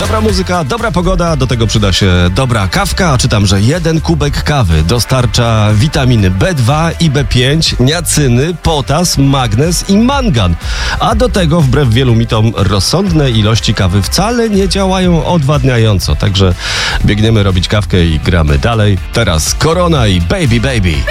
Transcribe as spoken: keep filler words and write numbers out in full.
Dobra muzyka, dobra pogoda, do tego przyda się dobra kawka. Czytam, że jeden kubek kawy dostarcza witaminy B dwa i B pięć, niacyny, potas, magnez i mangan. A do tego, wbrew wielu mitom, rozsądne ilości kawy wcale nie działają odwadniająco. Także biegniemy robić kawkę i gramy dalej. Teraz Korona i Baby Baby.